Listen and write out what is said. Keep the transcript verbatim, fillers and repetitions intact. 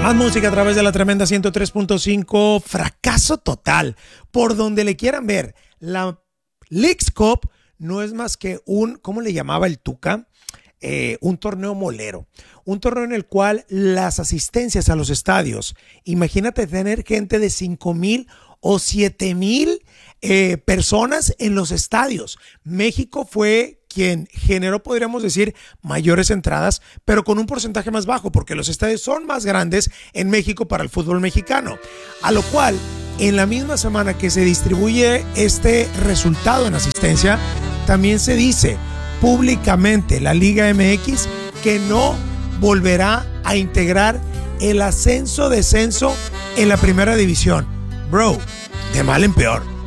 Más música a través de la tremenda ciento tres punto cinco. Fracaso total. Por donde le quieran ver, la Leagues Cup no es más que un, ¿cómo le llamaba el Tuca? Eh, un torneo molero. Un torneo en el cual las asistencias a los estadios, imagínate tener gente de cinco mil o siete mil eh, personas en los estadios. México fue quien generó, podríamos decir, mayores entradas, pero con un porcentaje más bajo, porque los estadios son más grandes en México para el fútbol mexicano. A lo cual, en la misma semana que se distribuye este resultado en asistencia, también se dice públicamente la Liga M X que no volverá a integrar el ascenso-descenso en la primera división. Bro, de mal en peor.